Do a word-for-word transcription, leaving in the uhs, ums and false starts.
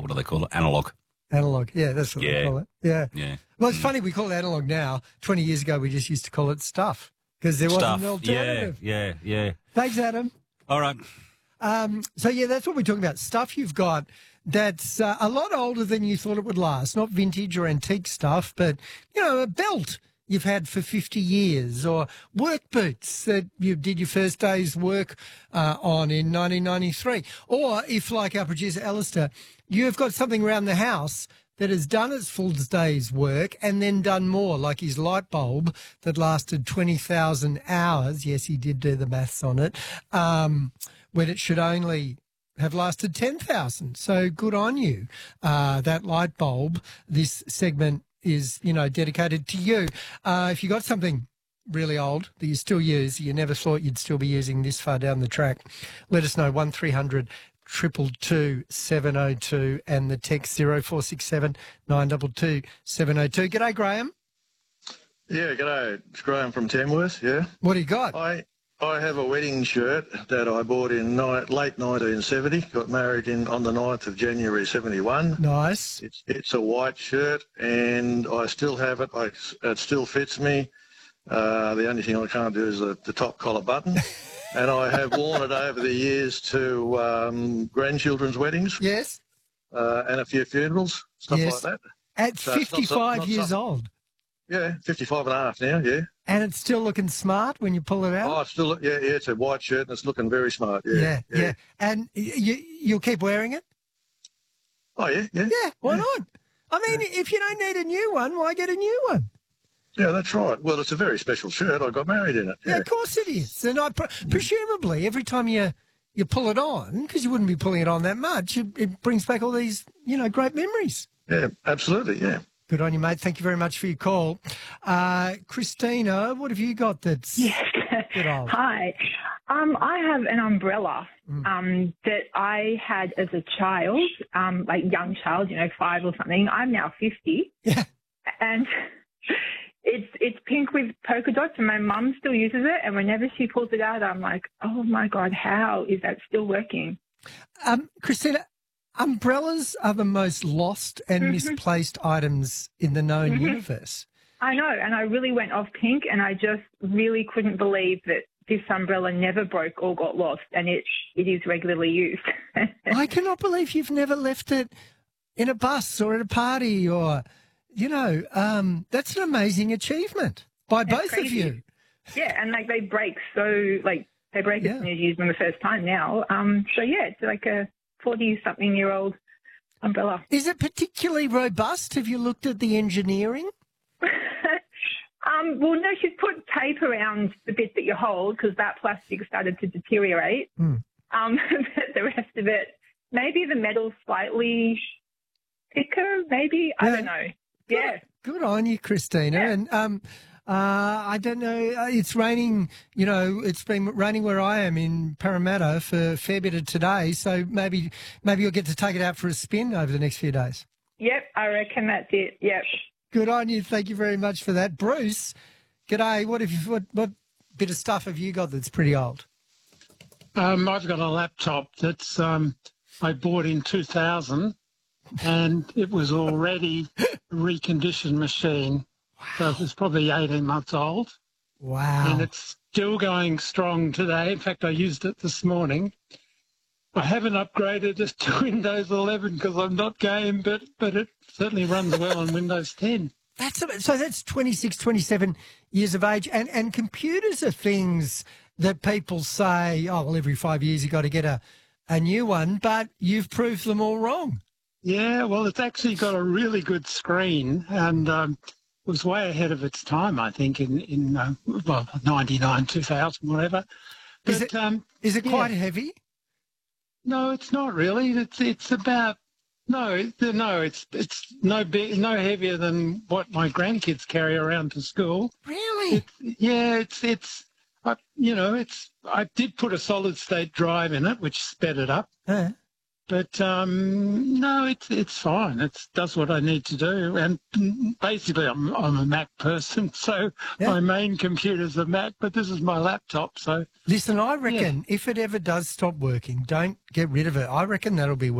what do they call it? Analog. Analog, yeah, that's what Yeah. we call it. Yeah. Yeah. Well, it's funny, we call it analog now. twenty years ago, we just used to call it stuff because there Stuff. wasn't an alternative. Yeah, yeah, yeah. Thanks, Adam. All right. Um, so, yeah, that's what we're talking about. Stuff you've got that's uh, a lot older than you thought it would last. Not vintage or antique stuff, but, you know, a belt you've had for fifty years, or work boots that you did your first day's work uh, on in nineteen ninety-three. Or if, like our producer Alistair, you've got something around the house that has done its full day's work and then done more, like his light bulb that lasted twenty thousand hours. Yes, he did do the maths on it, um, when it should only have lasted ten thousand. So good on you, uh, that light bulb. This segment is, you know, dedicated to you. Uh, if you got something really old that you still use, you never thought you'd still be using this far down the track, let us know. one three hundred two two two seven oh two and the text zero four six seven nine two two seven oh two. G'day, Graham. Yeah, g'day. It's Graham from Tamworth, yeah. What do you got? I I have a wedding shirt that I bought in ni- late nineteen seventy, got married in on the ninth of January seventy-one. Nice. It's it's a white shirt and I still have it. I, it still fits me. Uh, the only thing I can't do is the, the top collar button. And I have worn it over the years to um, grandchildren's weddings. Yes. Uh, and a few funerals, stuff Yes. like that. At So it's not so- fifty-five not years so- old. Yeah, fifty-five and a half now, yeah. And it's still looking smart when you pull it out? Oh, it's still, yeah, yeah, it's a white shirt and it's looking very smart, yeah. yeah, yeah. And you, you'll keep wearing it? Oh, yeah, yeah. Yeah, why not? I mean, if you don't need a new one, why get a new one? Yeah, that's right. Well, it's a very special shirt. I got married in it. Yeah, Yeah, of course it is. And I pre- presumably every time you you pull it on, because you wouldn't be pulling it on that much, it, it brings back all these, you know, great memories. yeah, absolutely, yeah. Good on you, mate. Thank you very much for your call. Uh, Christina, what have you got that's Yes. good old? Hi. Um, I have an umbrella Mm. um, that I had as a child, um, like young child, you know, five or something. I'm now fifty. Yeah. And it's it's pink with polka dots, and my mum still uses it. And whenever she pulls it out, I'm like, oh, my God, how is that still working? Um, Christina, umbrellas are the most lost and Mhm. misplaced items in the known Mhm. universe. I know, and I really went off pink, and I just really couldn't believe that this umbrella never broke or got lost, and it it is regularly used. I cannot believe you've never left it in a bus or at a party or, you know, um, that's an amazing achievement by That's both of crazy. you. Yeah, and like they break so like they break Yeah. as soon as you use them the first time now. Um, so yeah, it's like a forty-something-year-old umbrella. Is it particularly robust? Have you looked at the engineering? um, well, no, she's put tape around the bit that you hold because that plastic started to deteriorate. Hmm. Um, but the rest of it, maybe the metal's slightly thicker. Maybe I Yeah. don't know. Yeah. Good on you, Christina. Yeah. And um, uh, I don't know, uh, it's raining, you know, it's been raining where I am in Parramatta for a fair bit of today, so maybe maybe you'll get to take it out for a spin over the next few days. Yep, I reckon that's it. Yep. Good on you. Thank you very much for that. Bruce, g'day. What have you, what, what bit of stuff have you got that's pretty old? Um, I've got a laptop that's um, I bought in two thousand, and it was already a reconditioned machine. So it was probably eighteen months old, Wow. and it's still going strong today. In fact, I used it this morning. I haven't upgraded it to Windows eleven because I'm not game, but, but it certainly runs well on Windows ten. That's a- so that's twenty-six, twenty-seven years of age. And, and computers are things that people say, oh, well, every five years you've got to get a, a new one, but you've proved them all wrong. Yeah, well, it's actually got a really good screen, and um, it was way ahead of its time, I think, in, in uh, well, ninety-nine, two thousand, whatever. But, Is it- um, Is it Yeah. quite heavy? no, it's not really. It's it's about no, it- no, it's it's no big, no heavier than what my grandkids carry around to school. Really? Yeah, it's it's, I, you know, it's. I did put a solid state drive in it, which sped it up. Uh, But um, no, it's it's fine. It does what I need to do, and basically, I'm I'm a Mac person, so Yeah. my main computer's a Mac, but this is my laptop. So listen, I reckon if it ever does stop working, don't get rid of it. I reckon that'll be